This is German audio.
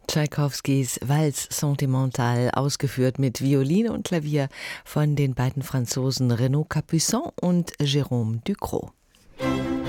Tschaikowskis Valse Sentimentale, ausgeführt mit Violine und Klavier von den beiden Franzosen Renaud Capuçon und Jérôme Ducrot.